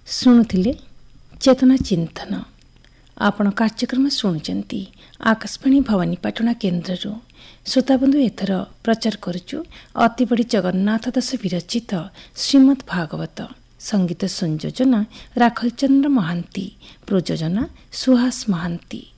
ଶୁଣୁଥିଲେ ଚେତନା ଚିନ୍ତନ। ଆପଣ କାର୍ଯ୍ୟକ୍ରମ ଶୁଣୁଛନ୍ତି ଆକାଶବାଣୀ ଭବାନୀପାଟଣା କେନ୍ଦ୍ରରୁ। ଶ୍ରୋତାବନ୍ଧୁ, ଏଥର ପ୍ରଚାର କରୁଛୁ ଅତିବଡ଼ି ଜଗନ୍ନାଥ ଦାସ ବିରଚିତ ଶ୍ରୀମଦ୍ ଭାଗବତ। ସଙ୍ଗୀତ ସଂଯୋଜନା ରାଖଲଚନ୍ଦ୍ର ମହାନ୍ତି, ପ୍ରଯୋଜନା ସୁହାସ ମହାନ୍ତି।